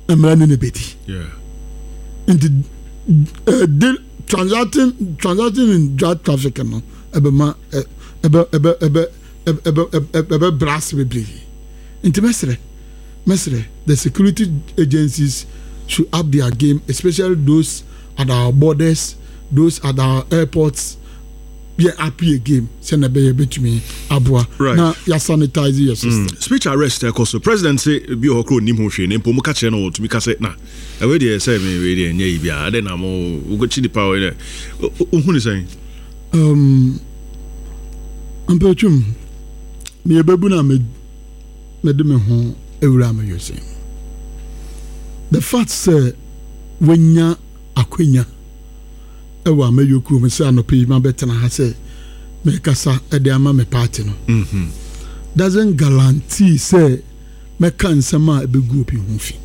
emrani ne beti. Yeah. Into transacting in drug trafficking no ebe brass bebree. Into mesre the security agencies should up their game, especially those at our borders, those at our airports. Be happy game. Send a baby to me. Abua. Right. Now you sanitize your system. Speech arrest. Because president say be a crow nim hoshe. Name pomo catch no to me kase na. I wait there say me wait there nye ibia. Then I'm go chini power there. Who is saying? Ampechum. Me bebu na me de me ho ewura me you say. The fact say wenya akwenya ewa me yoku me say anope ma betena ha say me kasa e de ama me party no doesn't guarantee say me kan sama e be gu opi ho fi.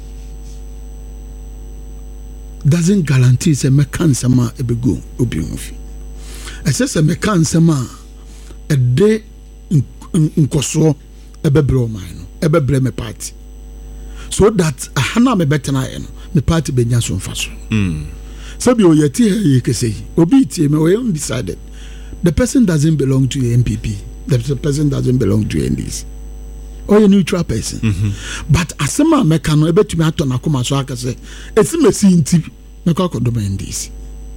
Doesn't guarantee say me kan sama e be gu opi ho fi. E say me kan sama e de nkoso e be bro man no e be bre me party so that ahana me betena e no me party be nya so mfa so. Sabi o yeti he kese obi tie me we undecided. The person doesn't belong to the MPP. The person doesn't belong to NDC. Or a neutral person. But asema meka no ebetumi atona akoma so akase esimesi nti meka akodoma NDC.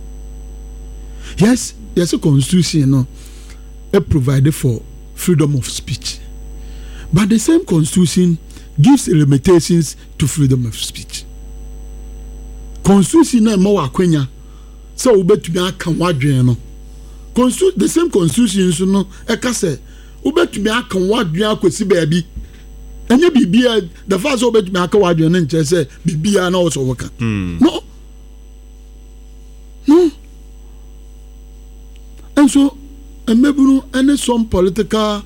Yes, a constitution no it provided for freedom of speech. But the same constitution gives limitations to freedom of speech. Constitution na mo akwenya so ubetumi aka wadwen no the same constitution so no e ka say ubetumi aka wadwen akosi baabi enye bibia the first ubetumi aka wadwen no nche say bibia na also work no and so emebunu any some political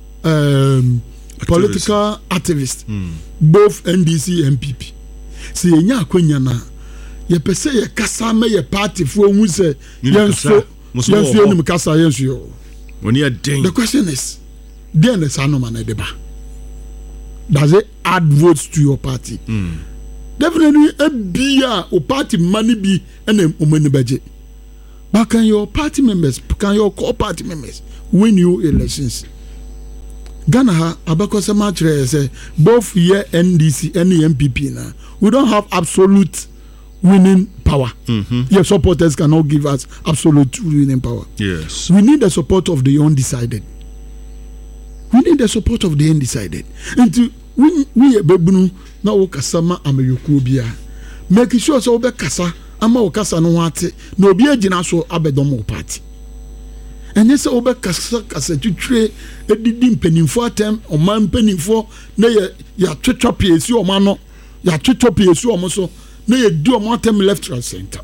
activists both NDC and MPP see enya akwenya na ye pese ye kasa me ye party fo hu se yenso nim kasa yenso when you ding. The question is then the sanoma na deba does it add votes to your party? Definitely a bia o party money be and o money budget, but can your party members, can your core party members win you elections? Ghana ha abakosa matre say both here NDC and MPP na we don't have absolute winning power. Your supporters cannot give us absolute winning power. Yes. We need the support of the undecided. We need the support of the undecided. And we ebebunu na wo kasa ma amayoko bia. Make sure so be kasa ama wo kasa no ate na obi agina so abedom party. Enye se obe kasa twetwe edidi mpanimfo atem o man mpanimfo na ya twetwa piesi o ma no ya twetwa piesi o mo so na ye do matem left right center.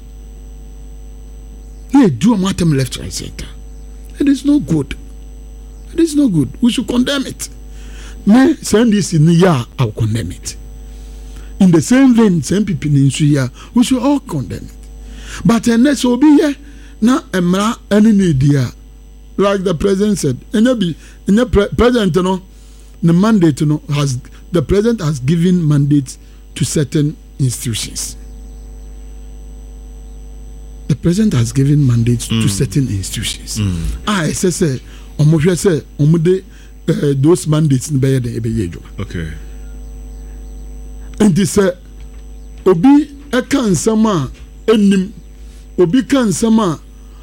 It is no good. It is no good. We should condemn it. Me send this in the year, I'll condemn it. In the same vein, same people in Suya, we should all condemn it. But unless we be here, na emra any idea, like the president said, and the president no, the mandate no has the president has given mandates to certain institutions. The president has given mandates to certain institutions. I say, those mandates in Bayade. Okay. And this Obi can sama enim Obi can sama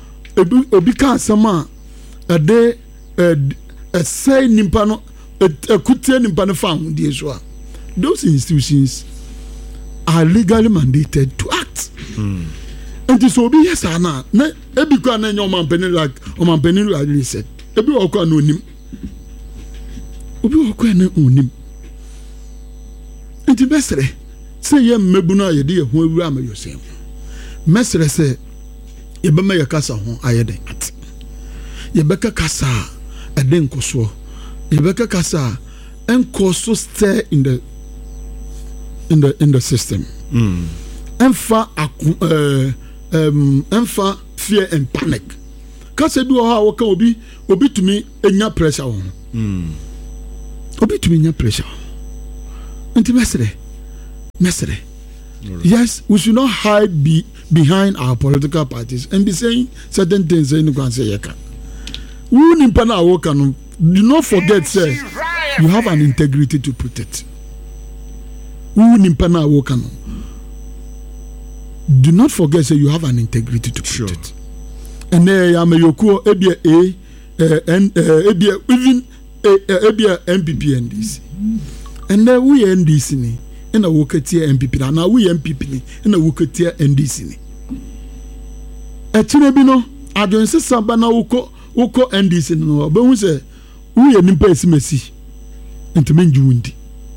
a day a say nimpano a kutia nimpano found the Israel. Those institutions are legally mandated to act. And this will be yes or not. Every can your man penny like said. Every walk on him. Obi walk on him. And the mestre say, ye mebuna ye dear who will ram yourself. Mestre say, ye bema your casa home, I had it. Ye beka casa, a denko so. Ye beka casa, and cause so stay in the system. Enfa fear and panic. Kase bi o ha wo ka obi to me enya pressure on. Obi to me enya pressure. Nti mesre Yes, we should not hide behind our political parties and be saying certain things. You can say, "Yeka." Do not forget, sir, you have an integrity to protect. Do not forget, sir, you have an integrity to protect. And then Yamayoko, even MPP NDC. And then we NDC. And a work at MPP, and now we MPP, and a work at NDC. At Tinebino, I don't say Sabana Woko NDC, no, but we say, we are in Pace Messi, and to mean Jundi.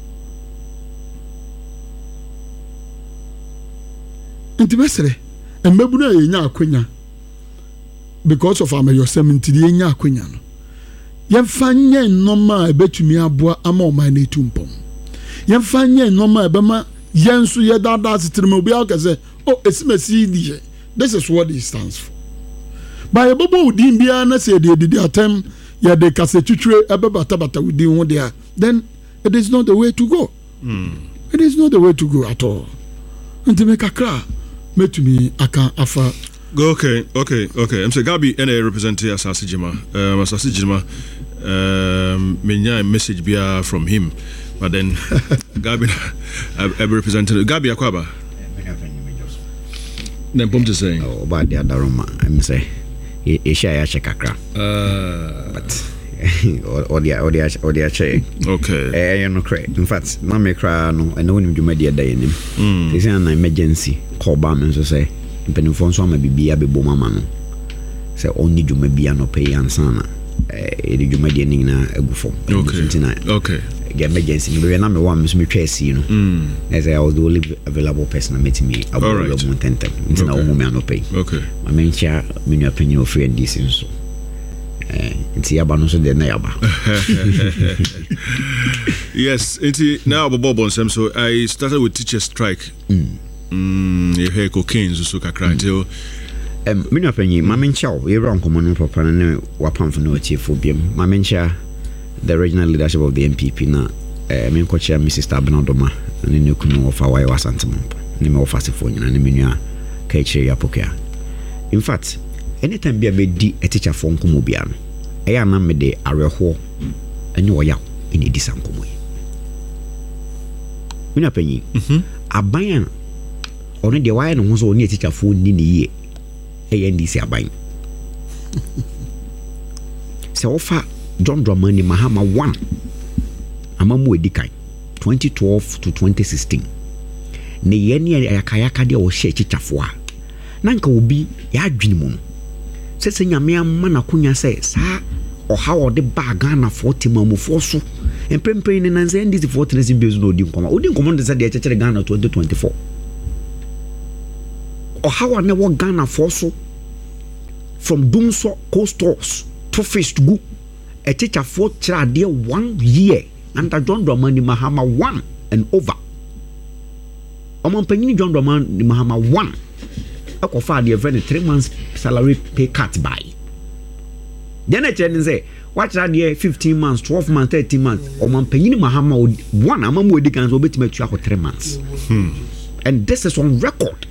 And to Messer, and Mabuna in Yaquina, because of our Yosemite, the Yaquinian. Yafanya no ma, I bet you me a bois among my netumpom. Yamfanye normal bema yensu ye dada sitrimobi akaze oh esimesi die. This is what it stands for. By bobo udin bia na say the atem ya de kasetutwe ebebata bata udin ho dia, then it is not the way to go. It is not the way to go at all. Nti me kakra metumi aka afa. Okay. I'm say Gabi ene represent Asase Jima. Asase Jima menya message bia from him. But then Gabi I represented Gabi Akwaba. Then pom to say oh about the other room I'm say e share kakra. But or the che. Okay. You know correct. In fact, na me kra no and when you media day nim. This is an emergency call bam so say mpenifo so ama bibia bebo mama no. Say only you bibia no pay ansa na the Jumadia Nina Agufo. Okay. Emergency. We are number one, Miss Mitress, you know. As I was the only available person meeting me. I will love Montentem. It's now home and no pay. Okay. I mean, share many opinion of free and decent. So it's Yabano, so the Nayaba. Yes, it's now Bob on some. So I started with teacher strike. You hear cocaine, so cry till. Many opinion, Mamma Chow, we run common proper and wapam for no chief for Bim. Mamma the regional leadership of the MPP na me co-chair Mrs. Tabnadoma and then you know of our Wasantamp, name of Fasiphone and Minia Kache Yapokia. In fact, anytime be a bedi a teacher from Kumubian, I am a de Areho and you are in a disankumwe. Mina penny, a bayan only the wine was only a teacher for Nini ANDC a buying. So far. John Dramani Mahama 1 Amamu Edikai 2012 to 2016 ne yeni yakayaka de o she chichafo a nanka obi ya adwene mu no sese nyame amma na kunya se sa oha ode baga na 40 mamufo so emprempren ne nanze ndisi 40 na simbezu no odi nkoma de se de chechere Ghana 2024 oha wa ne wo Ghana for so from Dumso coastals to fish to go a teacher for children 1 year under John Dramani Mahama 1 and over. Among Penny John Dramani Mahama 1, I could find the event 3 months salary pay cut by. Then I tell say, watch that year 15 months, 12 months, 13 months. Among Penny Mahama 1, among with the guns will be to make you 3 months. And this is on record.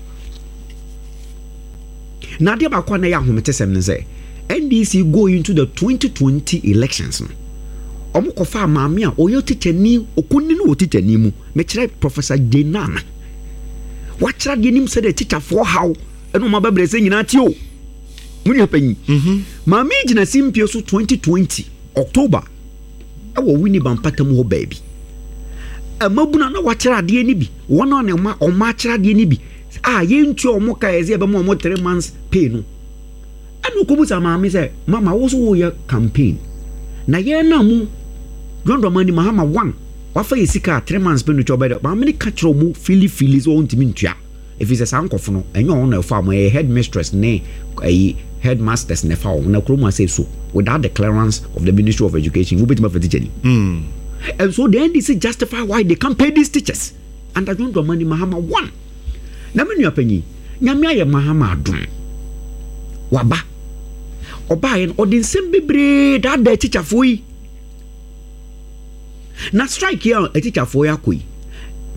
Now, dear Bakwana Yahoo, say. NDC go into the 2020 elections. Omo kofa maami a oyo teacheni okuni no teacheni mu me kire Professor Jenana. Wa kire de nim se de teacher for how eno ma babre se nyina ti o. Muni apanyi. Maami gina simpio so 2020 October. E wo wini bampatam ho baby. Amabuna na wa kire de ni bi. Wona na ma o ma kire de ni bi. Ah yentu omo ka eze be mo 3 months pay no. Anu kubuza maami say mama wo so wo ye campaign. Na ye na mu John Dramani Mahama 1 wafa yesika 3 months pe no choba ba many catch mu fili so ontimi ntua if is a sankofo no enyo on na fa mo headmistress ne headmasters ne fa na kromo say so without the clearance of the Ministry of Education we betima for teaching and so the NDC justify why they can't pay these teachers under John Dramani Mahama 1 na menu apanyi nyame aye Mahama adum waba oba yen odinsem bebre da teacher foi na strike here a teacher for yakoi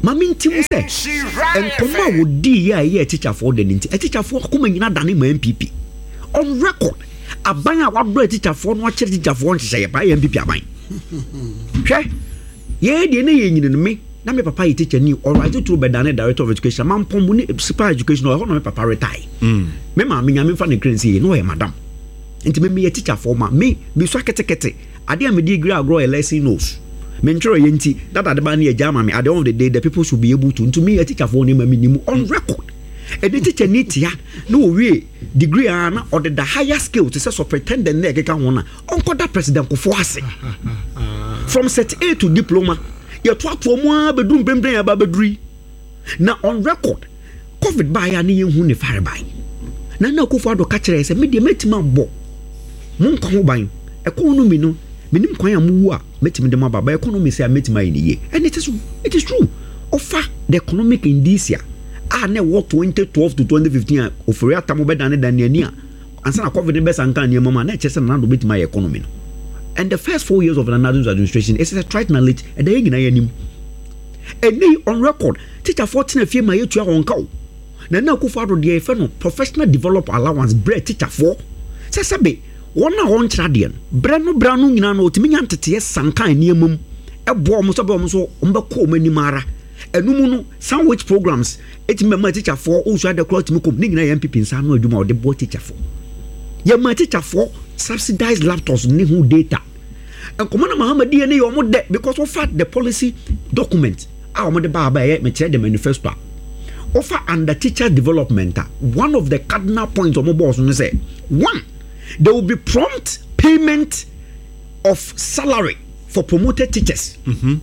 Mami ntimu say enkoma wodi ya ye teacher for the nti teacher for akoma nyina dane ma MPP on record aban a wadro teacher for no akire teacher for nhye ba ya MPP aban hwe ye de ne ye nyine me na me papa ye teacher ni or I to be dane director of education man pombu ni super education or no me papa retire me ma me nyame fa ne crancy no ye madam nti me ye teacher for ma me so ketekete ade a me degree agro a lesson knows mentro yenti that at the ban here jama me at the end of the day the people should be able to me a teacher for name minimum on record e the teacher need ya no we degree na or the higher skill to say superintendent na keka ho na onko da president ko fo ase from set A to diploma you to mu abedum bemben ya ba beduri na on record covid ba ya ne yehu ne fare ban na ko fo ado ka kire say me de metima bo mun ko ho ban e ko no mi no minim kwan amu a metimi dem ababa economy say metima yin and it is true offer the economic indicia na what 2012 to 2015 offer atamo be dan ani a ansa na covid be sanka ne mama na chese na do metima economy no and the first 4 years of the Nadu's administration is a trite knowledge and they yin anim and on record teacher 14 afie ma yetua honka o na akufo ado de efe no professional develop allowance bread teacher 4 sesebe wona won tradian brano nyina no otimi nyantete sankan niemum ebo mo so be mo so mbeko mani mara enum no sandwich programs etimi ma teacher 4 o so the cloth mi kom ni nyina ya MPP nsa no aduma o de bo teacher 4 ya ma teacher 4 subsidized laptops ni hu data and komana Muhammad ne yo mo de because of fact the policy document a mo de ba me chere the manifesto offer under teacher development one of the cardinal points of mo boss no say one, there will be prompt payment of salary for promoted teachers.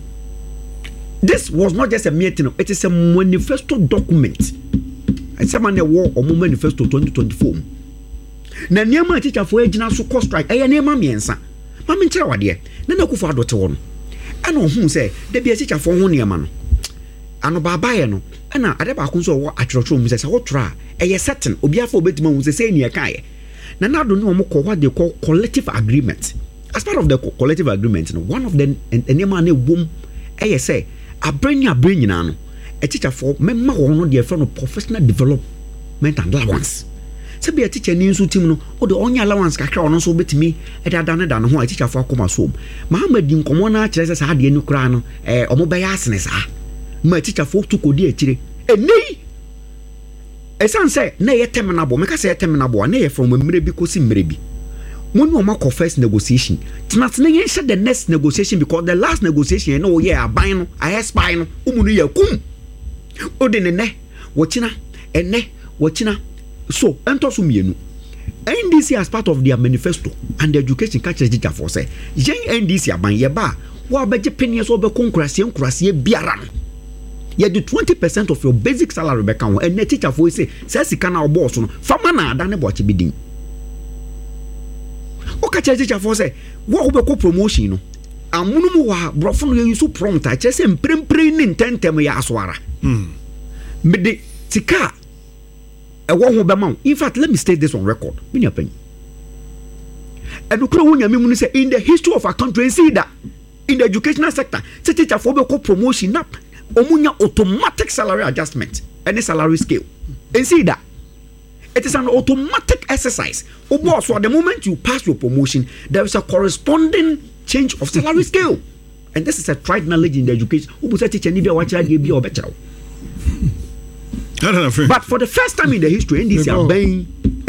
This was not just a meeting, it is a manifesto document. I said, man, war or manifesto 2024. Na niema teacher for ejina so cost strike. Aya niema miensa. Mama nchira wade. Na na kufa adote wono. Ana ohun say, de bia teacher for ho niema no. Ano baba ye no. Ana ade ba kun so wo atwotwo mu say wo tra. Eye certain obi afa obetima hu say ni e kan. Na do no mo what they call collective agreement. As part of the collective agreement, one of the enema na wom say abranya na no a teacher for memma wono de friend of professional development and allowance. Se be a teacher ni nso tim no o de onya allowance kakra ono so betimi e da dan ho a teacher for akoma so. Muhammad din komo na kire se sa de ni kura no omo be ya asene sa. Ma teacher for to kodi akire. Enei esan say na ye terminable make say terminable na ye from mmere bi kosi mmere bi when we make first negotiation tena ye share the next negotiation because the last negotiation no ye aban no I spy no umunu ye kum o de ne wochina so ento so mienu NDC as part of their manifesto and the education culture teacher for say yen NDC aban ye ba wo abeje penye so be konkurase biara no you do 20% of your basic salary back on and teacher for say sika na boss no fama na ada ne boche bidin o ka teacher for say wo be ko promotion no amunum wa brofo no you so prompt a che say mprempre ni ntentem ya aswara me de tika e wo ho be ma in fact let me state this on record me nya pen and ukro wo nya me mu say in the history of our country see that in the educational sector teacher for be ko promotion up omunya automatic salary adjustment any salary scale and see that it is an automatic exercise so at the moment you pass your promotion there is a corresponding change of salary scale and this is a tried knowledge in the education but for the first time in the history NDC are buying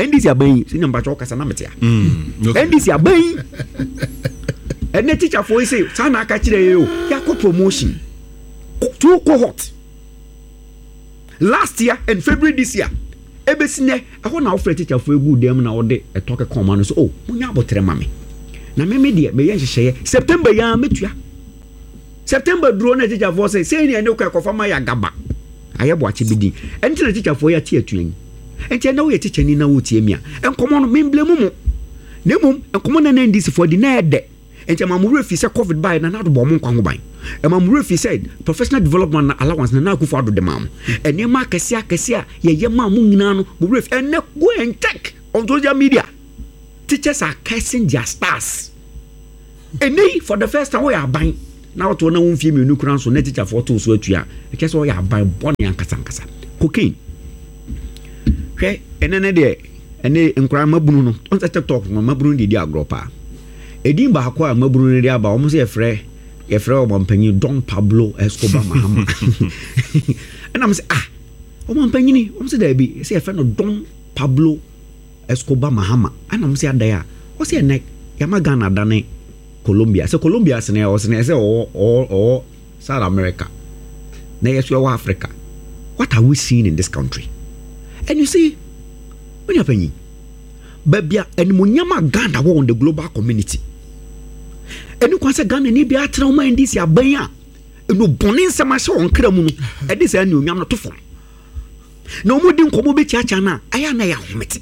NDC are buying and the teacher for say sana akachire yo yako promotion 2 cohort last year and February this year ebesine I want na offer teacher for good dem na ode e talk come no so oh munya abotre mame na me de me yen hye September ya metua September duro na teacher for say ni ene ko ekofama ya gaba ayebo ache bidi enti na teacher for ya tie atuen enti na wo ye teacher ni na wo tie mia enkomo no memblemu mu na mum enkomo na ndisi for di na ede enti amamuru fi say covid by na do bo mo nkwango ban amamuru fi said professional development allowance na akufo ado de mam ene ma kese ye ma mu nyina no mo ref ene go and check on social media teachers are cursing their stars ene for the first time we are buying na to na won fie me nu kura so na teacher for to so atua e ke so ya ban bone ankasa cocaine hwe enene de ene nkura mabunu no on TikTok no mabunu di agropa edin ba akwa mabunu ni aba omo se yefre o mampanyi Don Pablo Escobar Mahama and am say o mampanyi ni omo se da bi se yefre no Don Pablo Escobar Mahama and am say adaya o se nek yamagana dane Colombia sene o sene say o South America na yeso Africa. What are we seeing in this country? And you see, when you're penny, baby, and Munyama Ganda on the global community. And you can say Ghana ni be a trauma in this yabaya. And no bonin sama so on Kramun, and this annual yam not to form. No more than Komobe Chachana, I am a homity.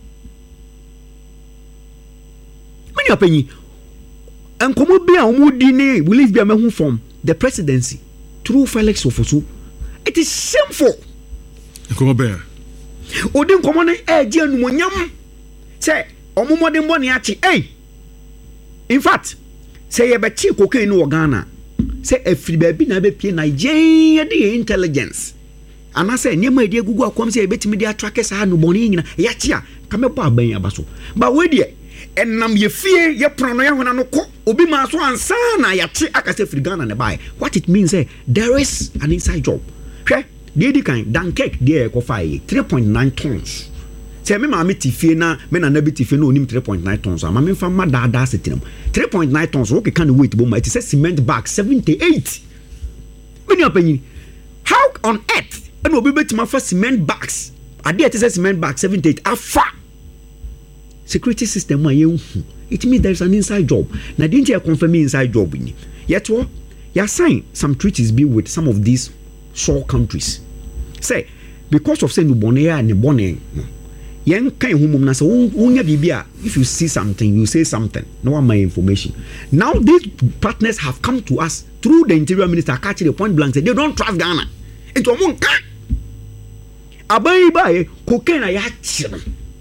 When you're penny, and Komobia Mudine will leave a man from the presidency through Felix Ofosu. It is shameful. Komobia. Odin komone dia no nyam say omomode mbone achi in fact say ye be chi cocaine no Ghana say afri ba bi na be pie Nigeria de intelligence ana say nyama de gugu akom say betimi de attrack sa no bone nyina ya chi a kamebo aban abaso ba we de enam ye fie ye prono ye hona no ko obi ma so ansa na ya chi aka say free Ghana ne buy what it means say there is an inside job hwe Dedi kan Dunkirk dey ko fire 3.9 tons. Say me ma metifie na me na nabitifie na onim 3.9 tons. Ma me fa ma da setinam. 3.9 tons okay can wait bo ma it say cement bag 78. Me ni opanyi. How on earth and obi betima fa cement bags. Ade it say cement bag 78 afa. Security system it means there is an inside job. Na didn't you confirm inside job ni. Yet what? You sign some treaties be with some of these shore countries. Say because of saying Nubonea and Nibone, yen kind whom na say unya bibia. If you see something, you say something. No one my information. Now these partners have come to us through the Interior Minister catching the point blank say they don't trust Ghana. Into a monk. Abai by cocaine ya chim.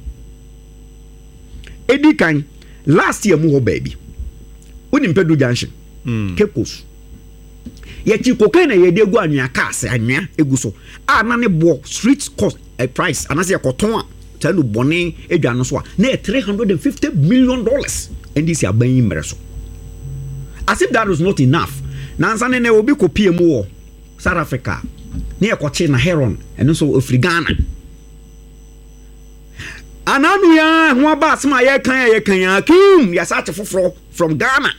Edi kan last year mu baby. Unim Pedro Junction. Kekos. Yeti cocaine ye de gu anwa cars anwa eguso na ne bo street cost a price anase yakoton a tanu bone edwa no so a na $350 million and this aban mere so as if that was not enough nansa ne obi kopie mu wo South Africa na yakoche na heron and so Afrigana ananu ya ho ba asma ye kan akim ya search foforo from Ghana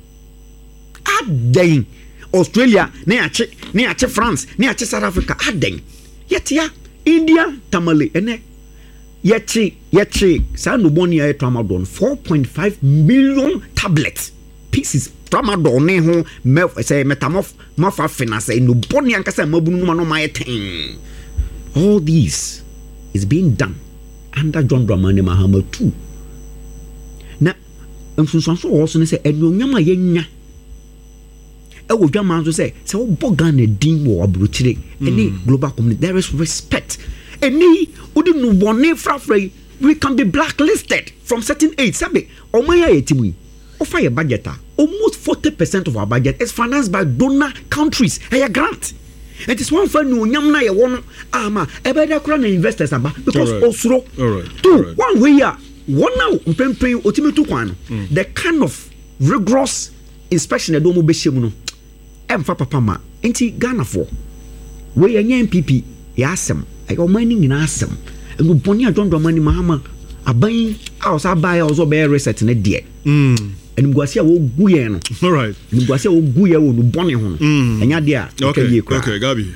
adeng Australia, neache France, neache South Africa, aden. Yetia India tamale ene. Yeche sanuboni ya tramadol 4.5 million tablets pieces tramadol ne ho say metamorph mafafina say no boni ankasa mabunu no ma ten. All this is being done under John Dramani Mahama too. Na mfunsanso also ne say enyonyama yenya ewo dwaman so say wo bogan din wo abrochire any global community there is respect any odi no bone frafrey we can be blacklisted from certain age sabe omaya yetimu offer your budget almost 40% of our budget is financed by donor countries a grant. It is one for no nyam na ye won ama ebeda kura na investors aba because osuro two one way ya one now mpempen otimetu kwan the kind of rigorous inspection e do mo be shemu no emfa papa ma enti Ghana for we enya MPP ya asem ayo mani nyina asem enu boni John Dramani Mahama aban ousa buy also be reset na de enu guase a wo guye no all right enu guase a wo guye wo no boni ho enya de a okay Gabi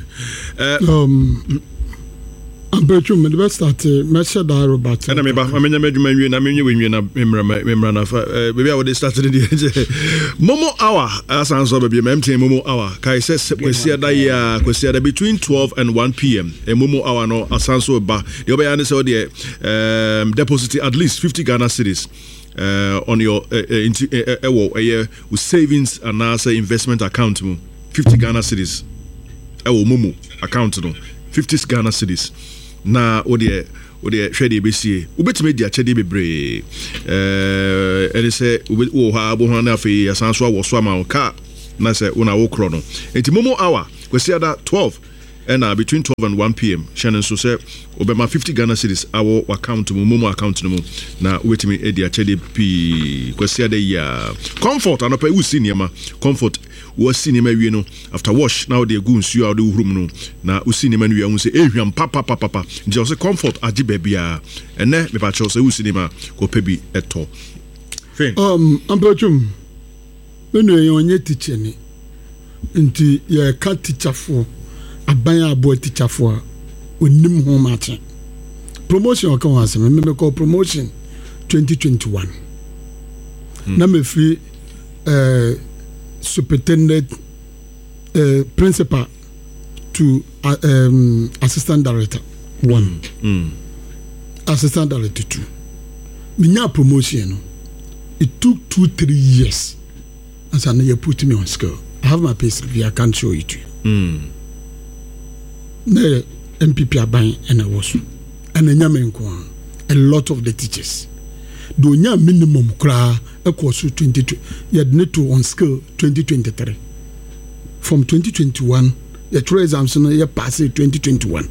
I'm better me the start Mesha da Robert and me ba amenya medwuma nwie na menye wenwie na memra na fa baby I would start the Momo hour asan so baby memtin Momo hour kai say kwesi da between 12 and 1 p.m. a Momo hour no asan so ba the obe yan say the deposit at least 50 Ghana cedis on your with savings and also investment account 50 Ghana cedis Momo account no 50 Ghana cedis na ode hwede besie ubetime dia chede bebre ene se wo ha bo na afi asanso awoso ama ka na say una wo kro no enti momo hour kwesi ada 12 and between 12 and 1 p.m. Shannon so say obema 50 Ghana cedis our account momo account no mu na wetimi e dia chede pi kwesi ada ya comfort anopa wu sinema comfort wo sinema wie no after wash now they go nsu out the room no na wo sinema no wie hu say ehwiam papa nje say comfort agi bebia ene me pa cho say wo sinema ko pebi eto ampachum menu onye teacher ni nti ye ka teacher for aban abo teacher for onim ho mache promotion kan wa asem me call promotion 2021 na me free superintendent principal to assistant director 1 assistant director 2 minya promotion no it took 2-3 years as I know you put me on scale. I have my payslip. I can't show it to you. The MPP are buying and I was and a lot of the teachers do nya minimum kra equals 22 you need to on scale 2023 from 2021 the trade exams no you pass 2021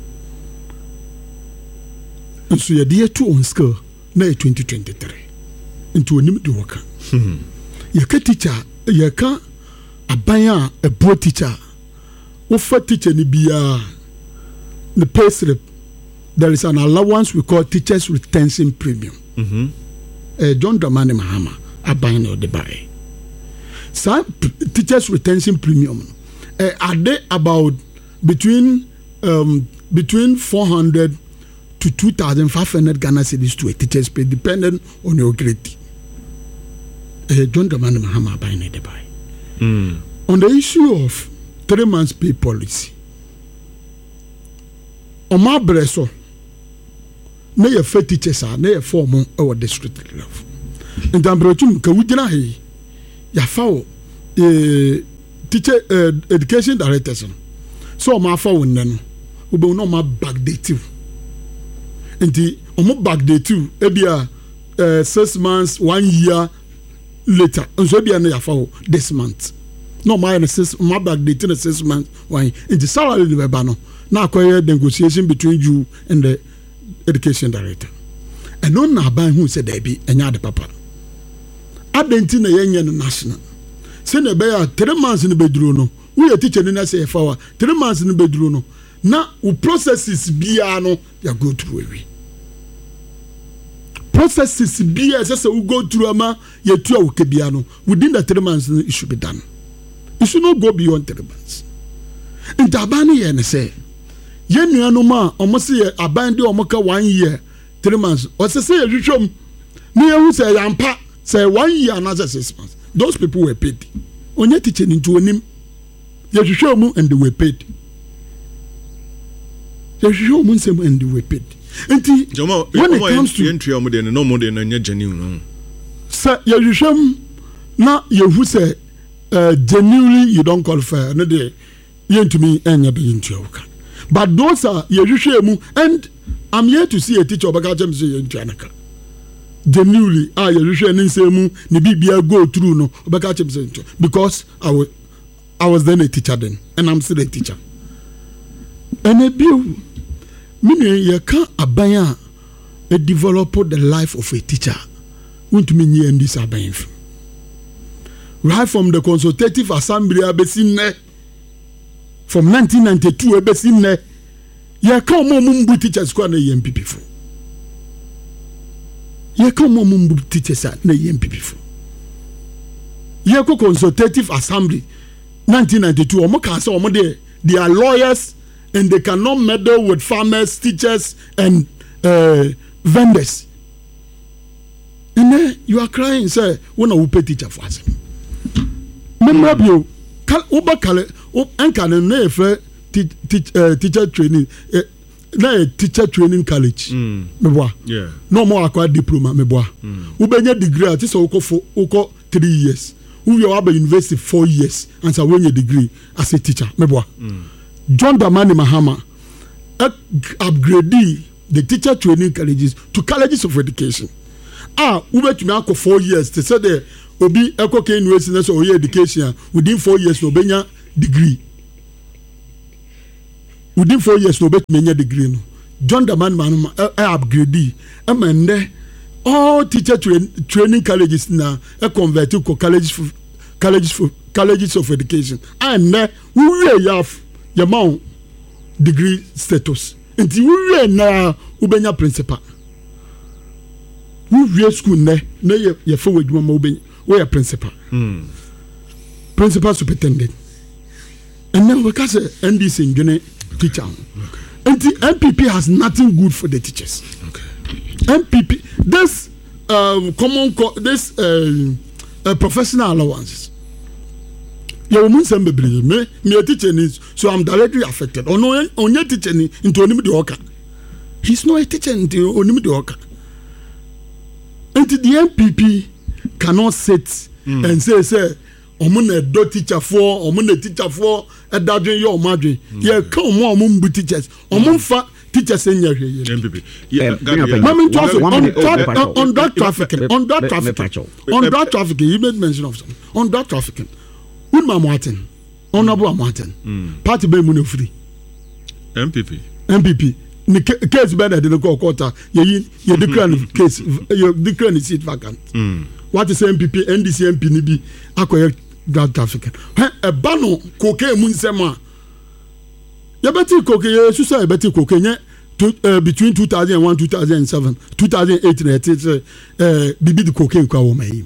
and so you dey to on scale na 2023 into onim de work you ka teacher you ka abanya a poor teacher wo fa teacher ni bia the pay slip there is an allowance we call teachers retention premium John Dramani Mahama abanya the buy so teachers retention premium are they about between 400 to 2,500 Ghana cedis to a teacher's pay depending on your grade. John Dramani Mahama buying the buy. On the issue of 3 months pay policy, on my breso, na ye fe teachers are na ye form our district level. In Tambrochum, can we get a ya foul teacher education directors? So my phone then, we will not my backdative. Inti omo backdate ebia 6 months 1 year later nso ebia na yafa this month no my backdate in 6 months 1 inti salary the beba no na akoye negotiation between you and the education director and no na ban who said there be enya de papa adenti na yenye no national say na be ya 3 months ni beduro no we teacher ni na say yafa 3 months ni beduro no na u processes bia no ya go through we processes bia say we go through ama ya tu awuke bia no within the 3 months it should be done. It should not go beyond 3 months. In Tabani ye ne say ye nuanu ma omo say abande omo ka 1 year 3 months o say hwehwom na ye hu say yampa say 1 year and 6 months those people were paid onye teacher into onim ye hwehwom and they were paid. And they were paid. When it comes to no more than a genuine, sir, you now you who say genuinely you don't qualify. No, day you to me and you be into your but those are you and I'm here to see a teacher of a Gajam say in Janaka. Genuinely, you say ni bibia go through no because I was then a teacher then, and I'm still a teacher. And a bill. Meaning you can't abaya a develop the life of a teacher. Won't mean you and this abaying. Right from the consultative assembly abesine from 1992 abesine you can't mumbu teachers kwa na MPP for. You can't mumbu teachers na MPP for. You go consultative assembly 1992 omo kan say omo they are lawyers and they cannot meddle with farmers, teachers, and vendors. And then you are crying, say, when I will pay teacher for us. Remember you, teacher training, teacher training college. Yeah. No more acquired diploma, Ubenya degree, at least oko 3 years. You have a university 4 years, and so when your degree as a teacher, John Dramani Mahama upgrading the teacher training colleges to colleges of education. We went to 4 years. They said obi eko ke university na so oye education within 4 years no benya degree within 4 years no betmenya degree no John Daman man upgrade amende all teacher training colleges na convert to colleges of education and we have your mount degree status until we na ubenya principal we school na ye forward ma ubenya we principal principal superintendent and now we can say NDC ngene teacher and the MPP has nothing good for the teachers. Okay. MPP this professional allowances. You mean some baby me teacher needs so I'm directly affected. Or no on your teacher into only the worker. He's not a teacher into only the worker. And the MPP cannot sit and say omune do teacher for omune teacher for edadwen your margin ye come more omum teachers omumfa teachers in your MPP on drug trafficking you made mention of some on drug trafficking Unma Martin honorable Martin party be money free MPP the case better than the court you declare case you declare the seat vacant what is MPP NDC MP ni bi akoye drug trafficking e bano cocaine munsema ya beti cocaine so say beti cocaine between 2001 2007 2008 na it bibi the cocaine kwa wo mai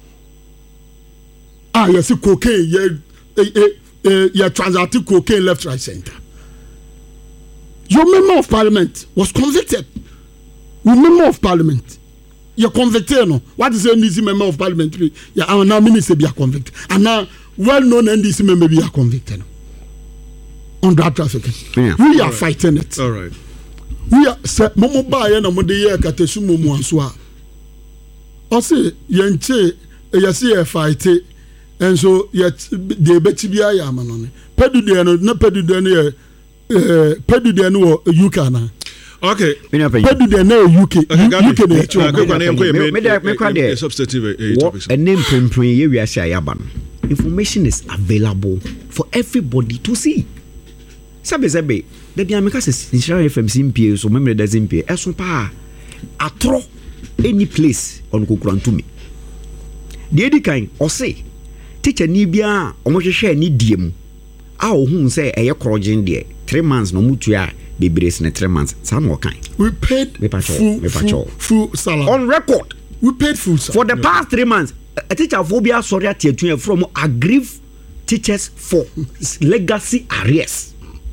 you see cocaine ya transact cocaine left right center. Your member of parliament was convicted. Your member of parliament you're convicted no what is NDC member of parliament yeah and now minister be convicted and now well-known NDC member be convicted on drug trafficking. We are fighting it. All right. We are momo ba ya na mo de ye katesu momo anso a o se ye nche ya se ye fight and so ye de beti bia ya ma no ne pedu de no na pedu de no pedu de no UK na okay pedu de na UK UK de cho me substantive topics a name prempren ye wi ase ayaba no information is available for everybody to see sabe da bia me ka se Nhyira FM simpie so memre da simpie eso pa atro any place on kokurantumi de edi kan o se teacher ni bia o mo hwehwe ni diem a o hu se eye korogin de 3 months no mutua bebrese ne 3 months sa no kan we paid full salary on record we paid full salary for the past 3 months a teacher phobia sorry atiatun from aggrieve teachers for legacy arrears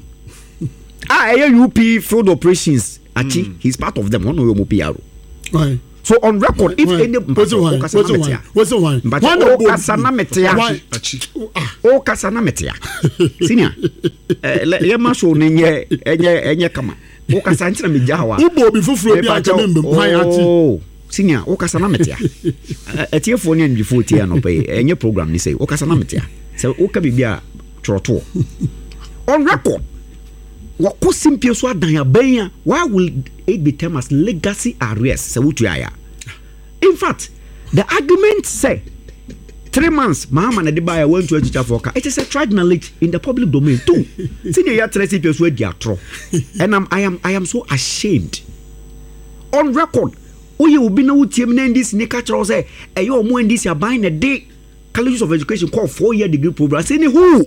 UP field operations achi he's part of them one of your PRO right so on record if any what's the one but kasana metia senior le ma so enye kama o kasa ntina meja hawa ubo bi fufuro bi aka membe hwan ati senior o kasana metia etiefo ne ndwifo tie no pe enye program ni say o kasana metia say o ka bibia troto on record what simply so adan why will it be termed as legacy arrears in fact the argument say 3 months mama na de buy went to teacher for it is a tried knowledge in the public domain too senior ya tracy people wey atro and I am so ashamed on record oye obi na utiem na ndis ni ka chiro say eyo omo ndis ya buy na day colleges of education call 4-year degree program say ni who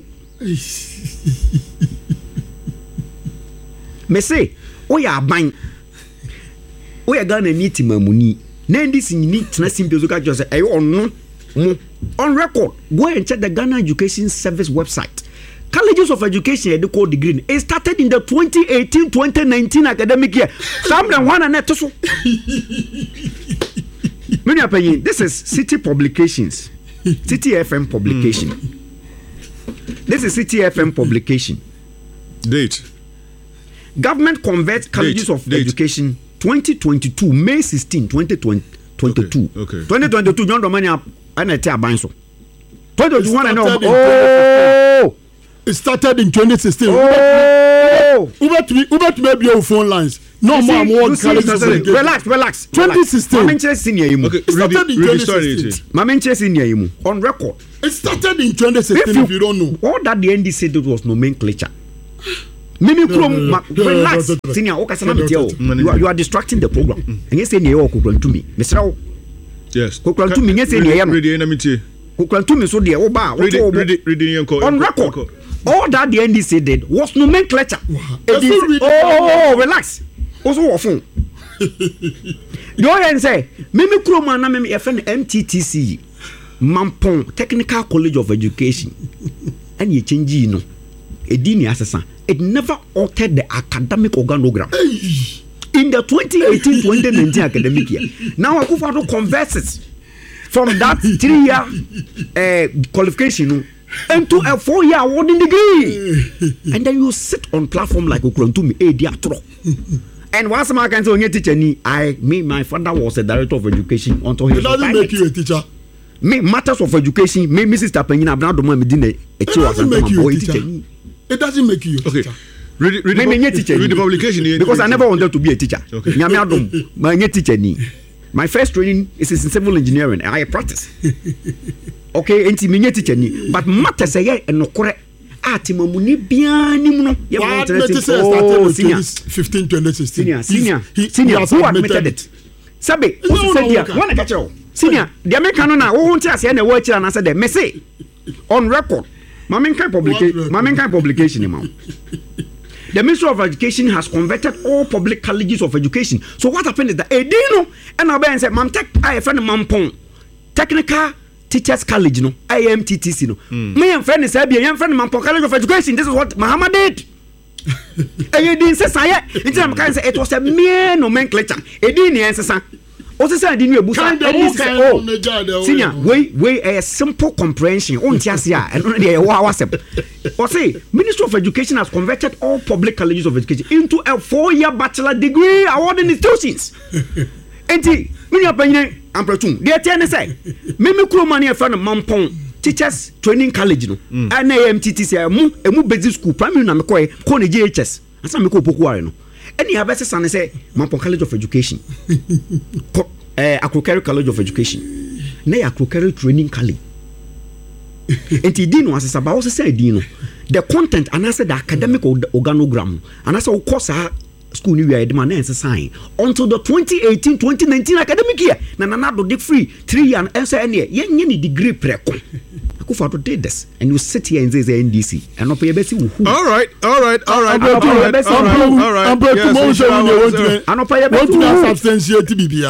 me say oya aban oya Ghana ni timamuni na ndi sinini tena simple so ka just say ono on record go and check the Ghana Education Service website colleges of education educational degree it started in the 2018-2019 academic year someone one and so many opinion this is City Publications City FM publication this is City FM publication date government converts colleges of education 2022 May 16 2022 okay 2022 John Romania and te aban so 2021 and it started in 2016 Oh, Uber to maybe your phone lines. No more. Relax. 2016. Mama Nche senior imu. Okay, It started in read the story. 2016. Mama Nche senior imu. On record. It started in 2016. If you don't know. All that the NDC did was nomenclature. Mimi Krom, relax. Senior, you are distracting the program. And you say you are going to me. Mr. Yes. Kokran to me, yes, Kokran to me, so dear Oba. On record. All that the NDC did was nomenclature. Relax. Also, often. You and say, Mimi Kroma na Mimi FN MTTC, Mampong Technical College of Education, and you change no. Edini assassin. It never altered the academic organogram. In the 2018-2019 academic year, now Akufo-Addo converts from that 3-year qualification into a 4-year awarding degree, and then you sit on platform like Okurantumi Ediatro. And once I can say teacher, my father was a director of education until he it doesn't make you a teacher. Me matters of education, me Mrs. Tapenina Abnado Medina. It doesn't make you a teacher. It doesn't make you a teacher. Read the publication because I never wanted to be a teacher. Okay. My first training is in civil engineering. I practice. Okay, and teacher ni. But matter say no correct. Timamuni biani muno. Senior. 15, 2016. Senior. Who admitted it? Sabe. Who said here? One catch you. Senior. The American na who won't say any word and I said them. Me say on record. Maminka publication. The Ministry of Education has converted all public colleges of education. So what happened is that Edino and Aben said, "Mam Tech, I friend Mampong Technical Teachers College, no, IMTTC, no. Me and friend is Abby, and friend Mampong College of Education. This is what Muhammad did." Edin says, "It was a mere nomenclature. Edin answers." Also said, "Didn't you busa?" Senior, way a simple comprehension. On Tiasia and only a WhatsApp. Or say, Ministry of Education has converted all public colleges of education into a 4-year bachelor degree awarding institutions. Enti, many opinion, I'm preaching. They tell say, Mimi Kromani a friend of Mampong Teachers Training College, no, and AMTTC, a mu basic school, primary Namekoi, Kone JHS, and some Miko no. And you have a son say Mampong College of Education, Akrokeri College of Education, nay Akrokeri Training College. And Dino as a about say Dino, the content and I said the academic organogram, and I saw course school new year demand and sign until the 2018-2019 academic year. Nanado dig free 3 year and answer any any degree preko. Akufo-Addo did this, and you sit here and say NDC and not pay besi who. All right. Substantiate BBA.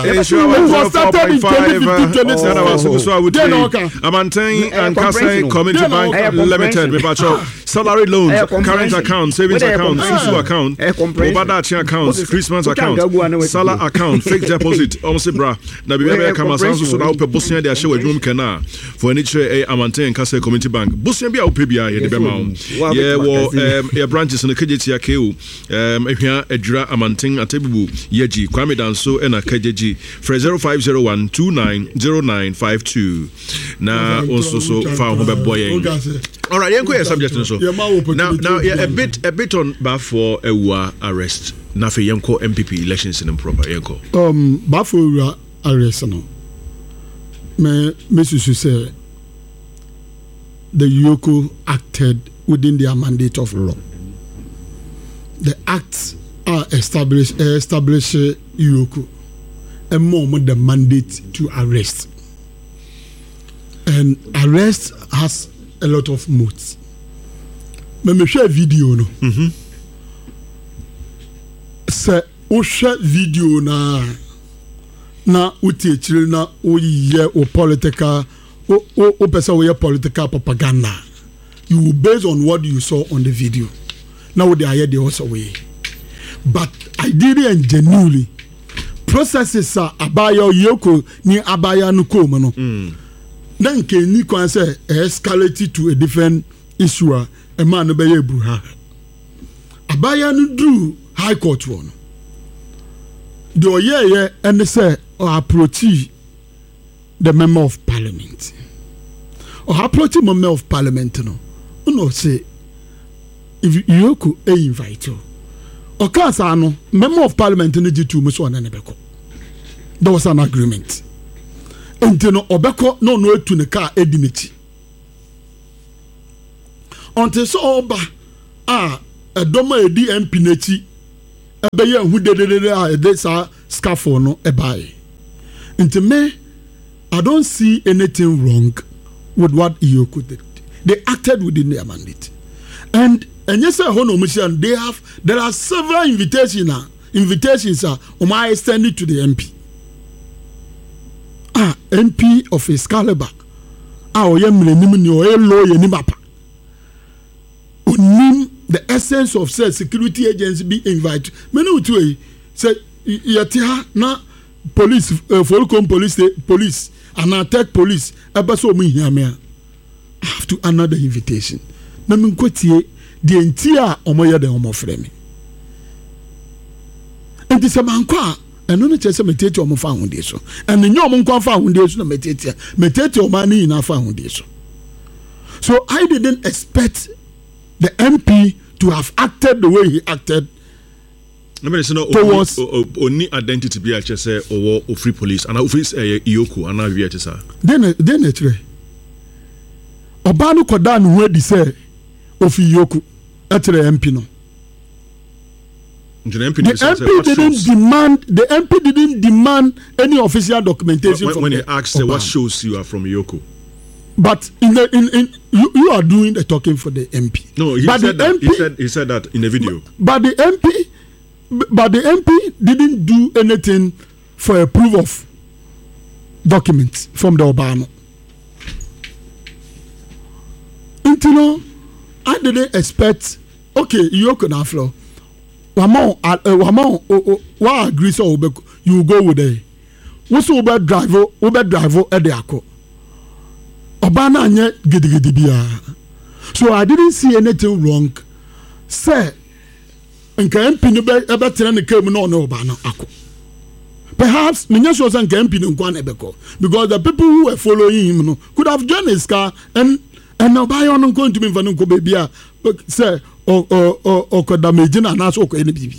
Amantain and Kasai Community Bank Limited. Salary loans, current account, savings account, Susu account, Obadachi accounts, Christmas account, Salah account, fixed deposit, Omsibra. Na bibi kama sansu so na upe bosia de ahye wadwum kana for any Amantain and Kasai Community Bank. Bosia bia upe bia ye de be ma. Ye wo branches in the KJT akeu. Ehia Edra Amantain Atebubu Yeji Kwame Danso and KJG for 0501 290952. Na also so found home boy. All right, yenko subject so. Now a bit on Bafo Ewa arrest. Na fe yenko MPP elections in proper yenko. Bafo Ewa arrest no. Me say the Yoko acted within their mandate of law. The acts are established Yoko and more the mandate to arrest. And arrest has a lot of modes. Me share video no. Se o share video na uti chile na o ye o political o person o ye political propaganda. You will base on what you saw on the video. Now they are here they also way. But ideally and genuinely processes are abaya yoko ni abaya no come no. Then can you can say escalate to a different issue a man be bruha. Abaya no do high court one. Do ye and they say or approach the member of parliament. Or approach member of parliament no say if you could invite you Okasa no member of parliament no G2 me so on nebeko. There was an agreement. Enti no obeko no etu ne car edi nechi. Until so oba edoma edi MP nechi ebeye hu dedede ede sa scaffold no ebai. Enti me I don't see anything wrong with what Iyoko did. They acted within their mandate. And yes, there are several invitations are extended to the MP. MP of his caliber. The essence of said security agency be invited. Many to say yatiha na police Folcom police and attack police ebaso me here me. I have to honor the invitation. Na me nkotie the entire omoye de omo frɛ me. Enti se manko a eno no kyese metete omo fa ahode so. Eno nye omo nko fa ahode so na metete omo ani na fa ahode so. So I didn't expect the MP to have acted the way he acted. I mean, towards only identity be say or free police and office Iyoko and we sir. Then it Obanu Kodan where they say of Iyoko at the MP no. The MP didn't demand any official documentation when he asked what shows you are from Iyoko. But you are doing the talking for the MP. No, he said that in the video. But the MP didn't do anything for a proof of documents from the Obama. Until I didn't expect. Okay, you can have flow. Why agree so you go with it. What's Uber driver at the Ako? Obana nye gidi biya. So I didn't see anything wrong. Say, nka MP no be tena ne kam no Obana Ako. Perhaps me nyesho say nka MP no nkwa na ebeko because the people who were following him no could have joined his car and Obayo no going to be mfa nko baby a say o damage na na so ko ene bibi.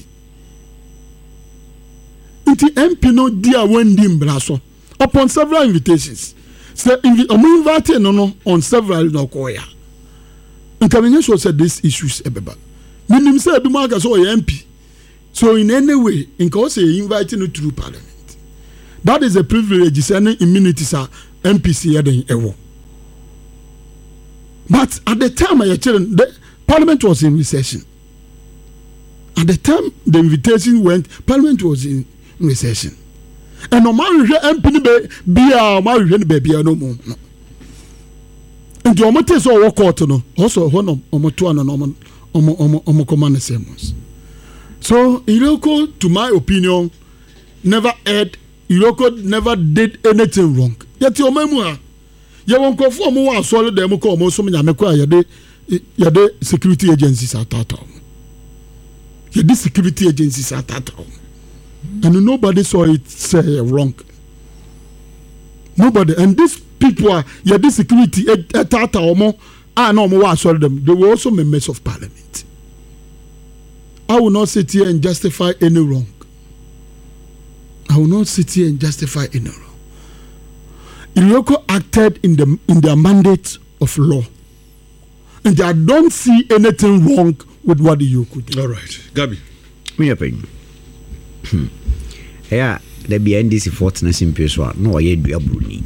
Nti MP no dia wendi mbra so upon several invitations. Say invited no on several no koya. Nka me nyesho said these issues ebeba. Minim say bi mo aka so MP. So in any way, nka say inviting you through parliament. That is a privilege, is any immunity sir MPC eden ewo. But at the time the parliament was in recession. At the time the invitation went, parliament was in recession. And no man MP be no more. No. And the omote so work out no. Also one omoto no command sermons. So Iyoko, to my opinion, never never did anything wrong. Yet your memoir. You won't go for more solid them call most of yade security agencies at that time. Yade security agencies at that time. And nobody saw it say wrong. Nobody. And these people are yade security at that time. I know more solid them. They were also members of parliament. I will not sit here and justify any wrong. I will not sit here and justify any wrong. Iyoko acted in their mandate of law. And I don't see anything wrong with what Iyoko did. All right. Gabi. Me opinion. Yeah, there be NDC fortness in Peswa. No, I do a bruni.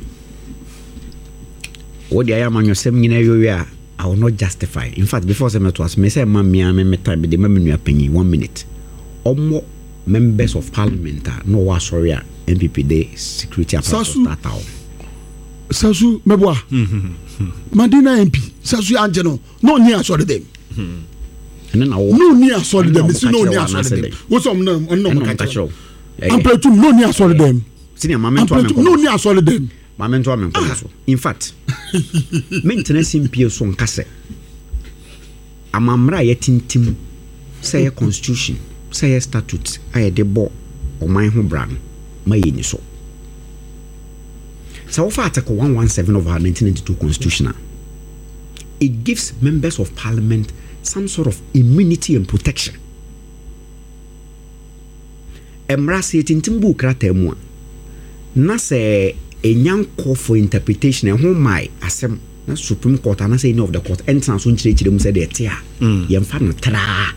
What the I am on your seminar, I will not justify. In fact, before it was me say, Mammy, I me time, the memory penny 1 minute. Or more members of parliament, no, sorry, MPP Day security apparatus that out. Sasu Meboa. Madina MP. Sasu Angelo. No near solid them. No near solid them. No near solid them. What's on no catch-all? I'm pretty no near solid them. Senior Mamma, no near solid them. Mamma, in fact, maintenance in Piers on Casse. Amamra yet in Tim. Say a constitution. Say a statute. I had a bo or my home brand. My initial. So far, Article 117 of our 1992 Constitution, it gives members of parliament some sort of immunity and protection. emra se tintimbu krata mu a na se enyanko for interpretation e ho mai asem na Supreme Court and say any of the court entrance so nchire mu say de tia yemfa no tra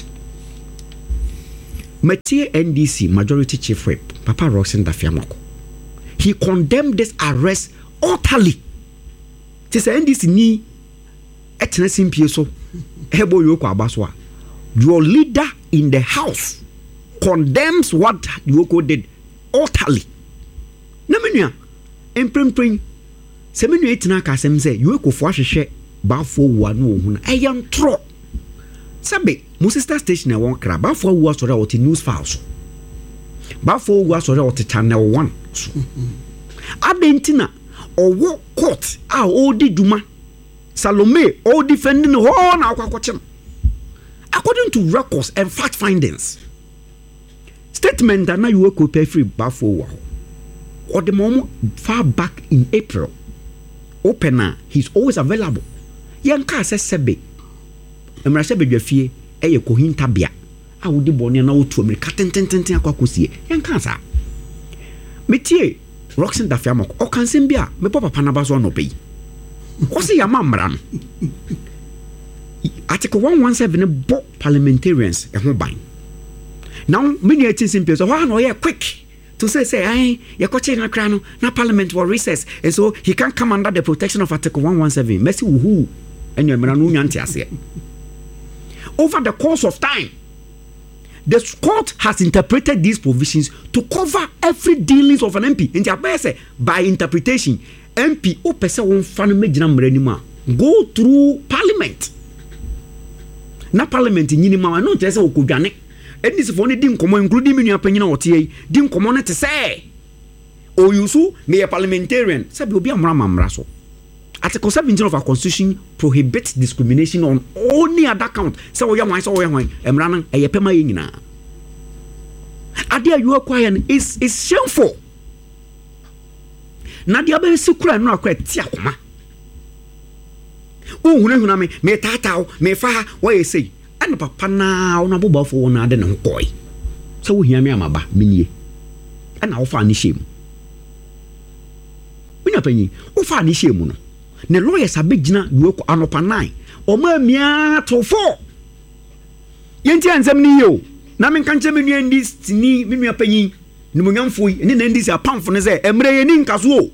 Matie NDC Majority Chief Whip Papa Roxen Dafiamako he condemned this arrest utterly. Ti say NDC ni etena simpie so ebo yoko abaswa your leader in the house condemns what Yoko did utterly. Na menua emprempren se menua etina ka asem say Yoko fo ahwehwe bafo wa no ohun na eyantro sabe mo sister station e won kra bafo wa sori o ti news files bafo wa sori o ti channel 1 so adentina owo court a odi duma Salome all defending the whole na akwakoche according to records and fact findings statement that na you go pay free bafo wa or the mom far back in April opener he's always available yanka say sebe emra sebe dwafie eye kohinta bia a wodi bone na wotu amerika tententen akwakosie yanka sa metie Roxen Dafiamako o kansem bia me papa na baso no pay what's your mamra Article 117 bo parliamentarians e ho ban now many simple so why no quick to say I you coach na kra no na parliament will recess and so he can't come under the protection of Article 117 mercy who and you no nyanti ase over the course of time the court has interpreted these provisions to cover every dealings of an MP in the by interpretation MP o pese won fa no magina mranima go through parliament na parliament nyini ma no tese okodwane edis for ne din komo including me nua panyina otie din komo ne tese o yusu me parliamentarian sabi obi amra mamra so Article 17 of our constitution prohibits discrimination on any other count say oya wan emra nan eye pema ye nyina ade ayu akwaye is shameful na dia be sikura no akwa ti akoma o hunahuna me tatao me fa wo ye sei an papa na ona bobafo wona ade ne hokoi se wo hia me amaba menie ana wo fa ni shem unya panyi wo fa ni shem no ne lawyers abegina Yoko anopa 9 o ma mia to 4 yenti ansem ni yo na men kan cheme nua ndi ni menua panyi ni munyamfo ni na ndi si apamfo ne se emre ye ni nkaso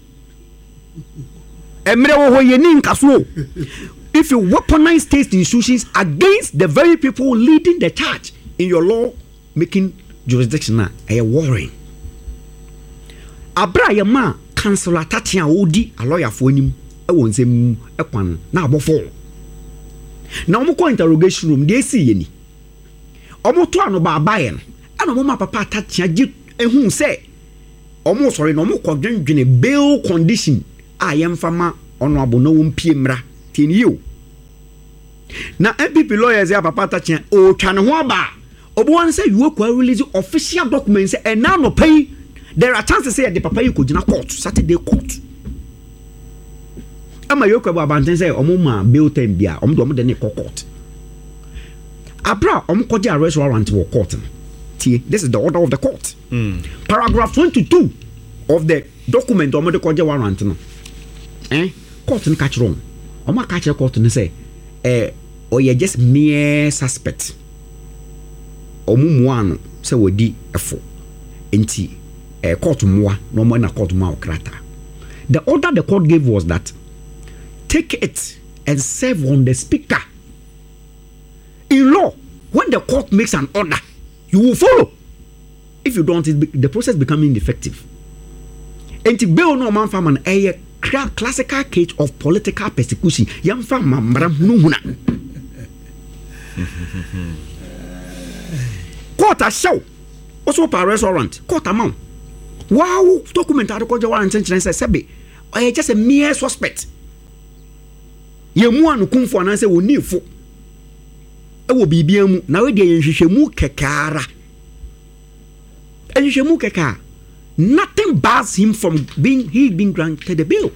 emre wo ho ye ni nkaso if you weaponize state institutions against the very people leading the charge in your law making jurisdiction na a warring abra ye ma councilor tatia odi a lawyer fo anim e wonsem ekwan na abofo na omo ko interrogation room dey see ye ni omo to ano ba abaye no ana omo ma papa tatia gi ehun se omo sorry no omo ko dwendwene bail condition a yemfama ono abono wo mpie mra tini you na MPP lawyers ya papa tatia o twa ne ho aba obo wan say you ko release official documents and now no pay there are chances say the papa you ko gina court Saturday court ama you ko abanten say omo ma bail time bia omo de ne court abra omo ko ja arrest warrant wo court this is the order of the court paragraph 22 of the document omo de ko ja warrant no court ni catch wrong omo catch court ni say or you just mere suspect omo muano say wodi efo enti court moa no mo na court moa krata the order the court gave was that take it and serve on the speaker in law when the court makes an order you will follow if you don't the process becoming ineffective enti bail no man farman classical case of political persecution yam fa mamra huna court a show also per restaurant court amount wow document article warrant and say sebe I just a mere suspect yemu anu kumfo na say woni fo e wo bibia mu na we de yenhwehwemu kekara yenhwehwemu kekara nothing bars him from being granted the bail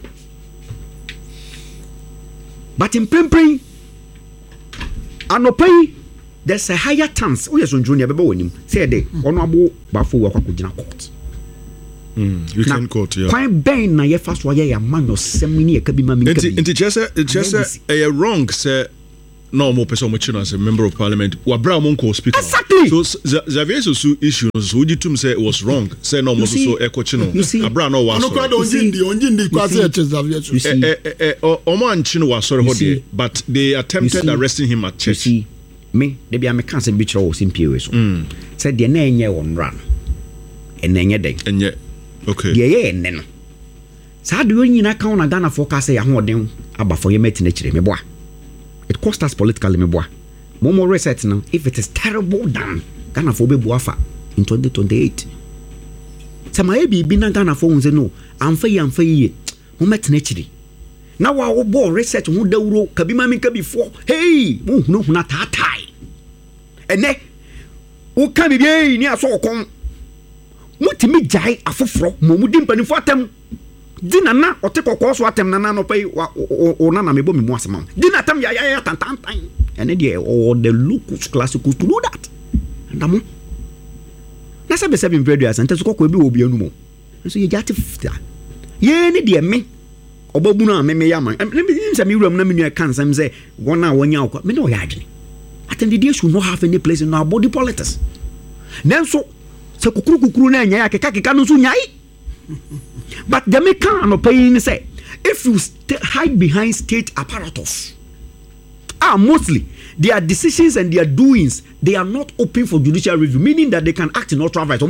but in pimping anopai there's a higher chance we so junior beba wonim say dey ono abo bafo wa kwakogina court you can court yeah kwan ben na ye faso ye ya man no semini e kabi mami kabi inti chese wrong say no more person much as a member of parliament wa bra monko speaker exactly so Xavier so issue so you to say it was wrong say no more so ekochino abra no was no kwado onjindi kwase Xavier omo anchino was sorry hode but they attempted arresting him at church. You see, me they be am kan say bi kiro simple so say de na enye won ran enye den enye okay de ye enne no sa de onyina kan na Ghana forecast ya hoden abafo ye metina kire me boa. It cost us politically, me boy. More research now. If it is terrible, then Ghana for be boafa in 2028. Some maybe be na Ghana for unze no. I'm fair ye. Who met nature. Now our boy research who the uro kabima minka before. Hey, no not tie. And ne, who can be near so come. Mutimi jai afofro. Momudim panifatem. Dina na oteko kwaso atem na no pay o na me bo me mo asema dina atem ya tan and dey or the locals classicals to do that and am na se be 7 predators and teso ko bi obi anu mo so ye jati fita ye ne dey me obabu na me ya man se me wuram na me nu kan sam say wona wonya akwa me no ya adwene atem the should not have any place in our body politics nanso se kukuru na nya ya keka no so nyai. But the Jamaican no paying say if you hide behind state apparatus, mostly their decisions and their doings they are not open for judicial review, meaning that they can act in ultra vires.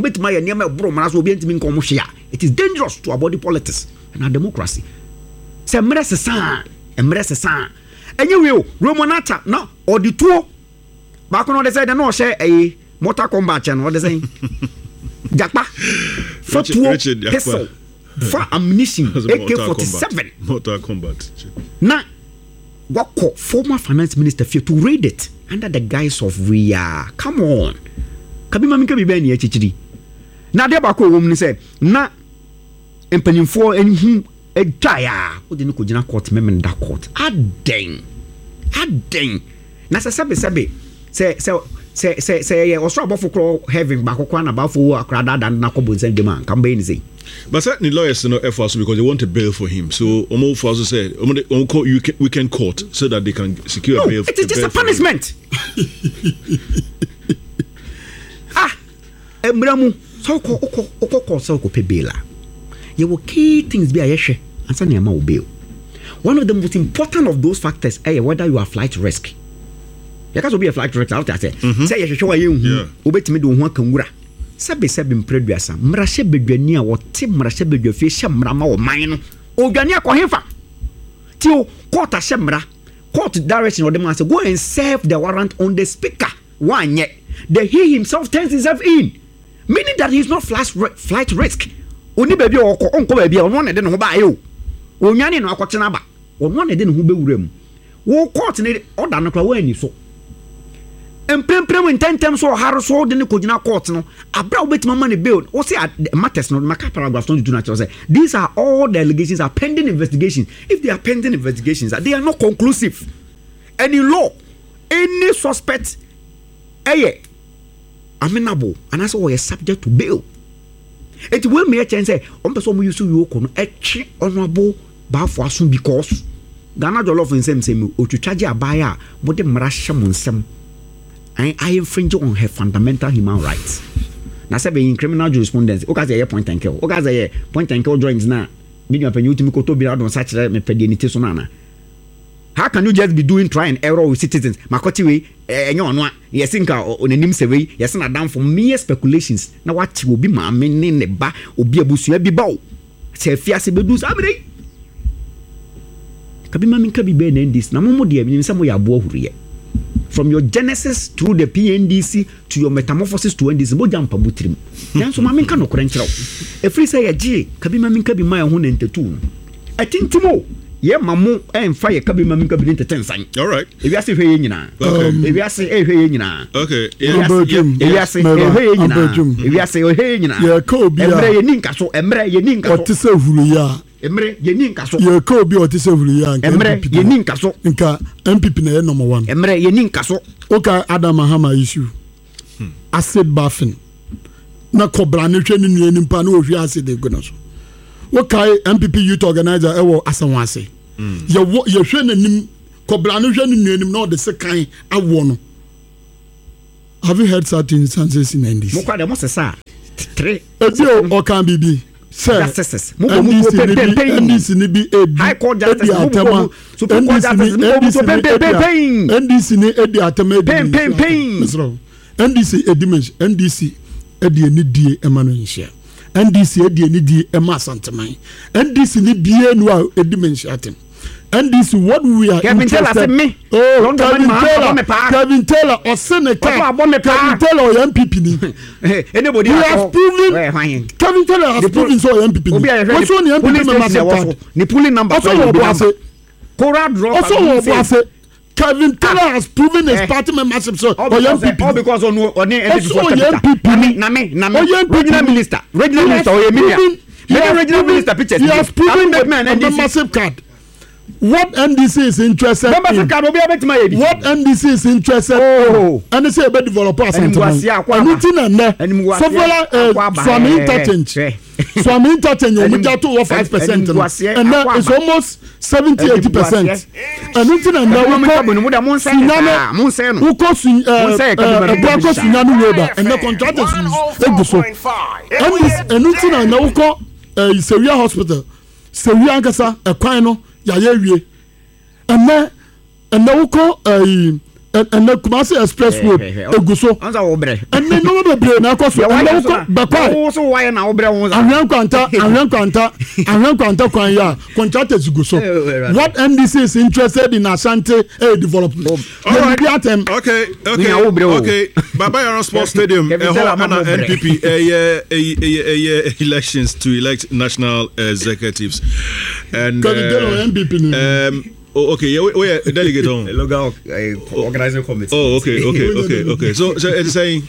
It is dangerous to our body politics and our democracy. Say emrese anyway, Romanata no or the two back on the side no share a Mortal Kombat channel. What they saying? Jakpa for pistol for ammunition AK-47 Mortal Kombat. Now what former finance minister feel to raid it under the guise of we are come on kabima minka bi ni echichiri na de ba ko wo mu say na empanimfo enhu edwaya wo de no kogina court memen da court aden na sebe say osro abofo kro heaven ba kokwa na ba fo akrada dan na kobo nsan dem an kan be ni say but certainly lawyers no effort because they want a bail for him so omo for us say we can court so that they can secure a bail. It is just a punishment. Embramu so ko so ko pe bail. You will key things be ayehwe ansa na ma bail. One of the most important of those factors is whether you are flight risk. You can be a flight risk out there say you show you obetimi do ho kan wura. Sebe mpreduasa mrahye bedwani a wote mrahye bedwafie hye mrama wo man no odwane akohefa ti o court ahye mra court direction or dem say go and serve the warrant on the speaker one yet the he himself turns himself in, meaning that he is not flight risk. Oni baby onko baby ono na de no ba ayo onwane no akotena ba ono na de no be wuram wo court ne order no kra wa ani so emprem intentem so haro so de ne kogina court no abra obetima man bail o say matters no maka paragraph 22 natural say these are all the allegations are pending investigations. If they are pending investigations they are not conclusive, and in law any suspect amenable and as well is subject to bail. It will make a chance say on person use you kono echi honorable ba for asun because Ghana jollof nsem otwitwaje abaya mo de mrahye monsem I infringe on her fundamental human rights. Na say be in criminal jurisprudence o ka say point and kill o ka say point and kill joints na me you penny ultimi koto bi adon search me pedianity so na. How can you just be doing try and error with citizens? Makoti we enye ono a yesinka onanim sewe yesina down for mere speculations na wachi obi ma me ne ba obi abusua bi ba o se fiase bedu sabere kabima minka bi be na ndis na momo de bi nsamo ya abo ahuriye from your genesis through the PNDC to your metamorphosis to NDC mo jampa butrim nanso ma minka no korenkyerɛw efri say ye kabima minka bi ma ho na ntetu atintimo ye mamu emfa ye kabima minka bi ntetensan. All right, if you say hwe ye nyina if you say hwe ye nyina okay if you say hwe ye nyina if you say hwe ye nyina ye ka obi a emre ye ninka so emre ye ninka so otise huru ya emre yeni nkaso ye ka obi o te se vuru ya nka emre yeni nkaso nka MPP na number 1 emre yeni nkaso okay Adam Mahama issue acid bathing na kobra ne hwe ne nua nimpa na ohwi acid eguna so okay MPP youth organizer ewo asanwase ye hwe nanim kobra ne hwe ne nua nim na o de sekan awo no. Have you heard certain instances in NDC? Mokwa de mo sesa 3 Edio o kan bibi justices NDC ni bi High Court justices Supreme Court justices NDC ni edi atama NDC edimension NDC edi ni die emanu nhia NDC edi ni die ema santeman NDC ni bie no a edimension atem NDC what we are Kevin Taylor me Kevin Taylor or Senator Kevin Taylor or MPP ni anybody has proven Kevin Taylor has proven so MPP ni what's on the MPP membership ni pulling number Cora drop also Kevin Taylor has proven his party membership so or MPP all because on MPP na me regional minister or regional minister pictures he has proven a membership card. What NDC is interested in? What NDC is interested in? And they say about developers and anything and there. So Swami interchange, we got to 5%, and now it's almost 70-80%. Anything and there, we call and the contractors and anything and now we call Seria Hospital, Seria Ankasa, a Quino. Yayewie and woko and Kumasi Expressway eguso anza wo bre and no be bre na koso and woko bakwa so why na wo bre won ahwan kwanta kwan ya contractors eguso. What NDC is interested in Ashanti development. Okay Baba Yara Sports Stadium NPP elections to elect national executives and MPP okay, we delegate on local organizing committee. Oh, okay. So it's saying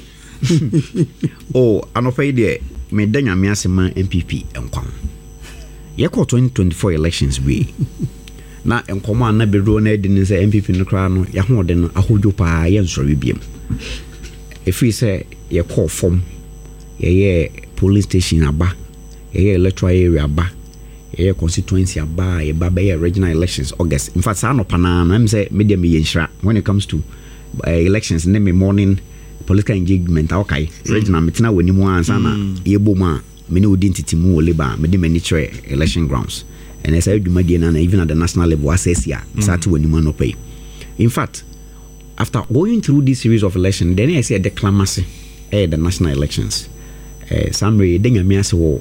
anofai de me danya me asema MPP enkwan. Ye ko 2024 elections we. Na enkomo na bedro na edi ne say MPP no kra no ya ho de no ahodwo pa ye nsori biem. Efi say ye call form ye police station aba ye electoral area aba ye constituency aba ye baba ye regional elections August. In fact no pana I'm say media me yenhra when it comes to elections in the morning political engagement okay regional metina wani mu ansa na ye boma me ne odi ntitimu wo leba me de mani chere election grounds and as I do my na even at the national level assess ya start wani mu no pay. In fact after going through this series of elections then I say declamacy the national elections summary de nyame ase wo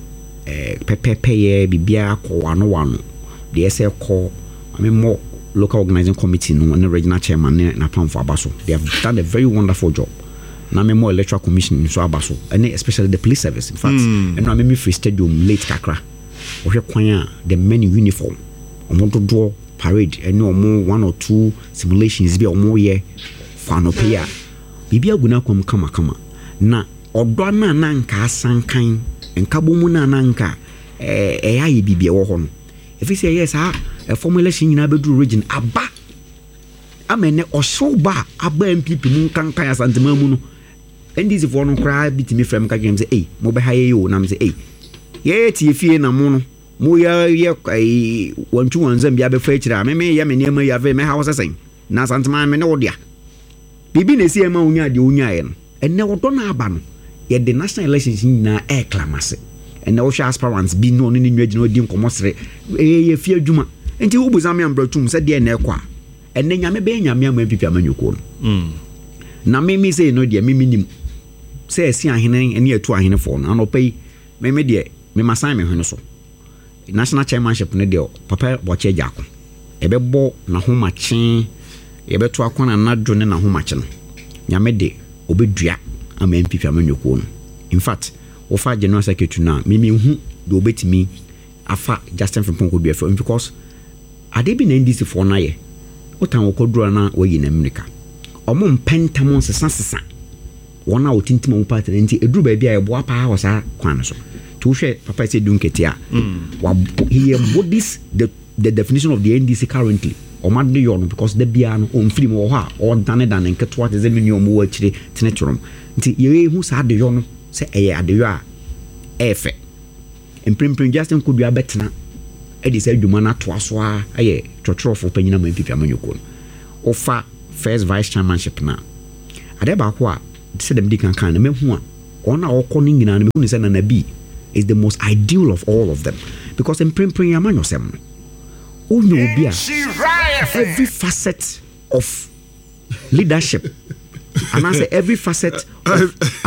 pepe bibia ko wano the SA call more local organizing committee no and the regional chairman na plan for abaso. They have done a very wonderful job. Na me more electoral commission so abaso and especially the police service. In fact and na me free stadium late kakra ohwe kwan the many uniform omo do parade and no more 1 or 2 simulations bi omo ye fano pay bibia guna kom kama na odo na nka asankan nka bomu na nka ayi bibia wo ho no if you say yes a formulation nyina bedu region aba amene oshoba aba MPP mu kankan asantema mu no NDC for no cry bitimi frem ka game say mo be haye yo na me say ye tie fie na mu no mo ya wantu wanzam bia be fa kira me ya me nema ya ve me ha wosesen na asantema me ne wodia bibi na si ema unya de unya ye no enne wodo na aba no ye the national elections nyina clamase enne wo hwa aspirants bi no ne nwa gina odi nkomosere ye fie adwuma enti wo buzam ya mbratum se de na ekwa enne nyame be nyame am MPP amanyuko no na me say no de me nim say esi ahene ene atu ahene fo no anopai me de me masan me hwene so national chairmanship ne de papa boche jako ebebo na homache yebeto akwana na dwo ne na homache no nyame de obedua am MPP amanyuko no. In fact ofa general secretary na me hu de obetimi afa Justin Frimpong do FM because ade bi na NDC for na ye otan wokodura na wayi na America omo mpentam sesa wona otintima mu party nti eduru ba bia ye boa pa ha wasa kwan so to share Papa said Dunketia. He embodies the definition of the NDC currently. Or Monday on because the Biano on film or ha or done it and get what is a minimum more actually tenetrum. Until who's had the yon say a adua efe. And Prim Justin could be a better. Eddie said you mana twaswa a trotro for penina and people manukun. Offer first vice chairmanship now. Adeba said them can kind of me one. On our calling in an B is the most ideal of all of them because in Prim Yaman every facet of leadership and I say every facet of